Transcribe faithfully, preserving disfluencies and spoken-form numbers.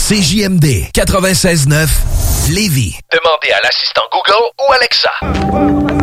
C J M D quatre-vingt-seize neuf Lévis. Demandez à l'assistant Google ou Alexa.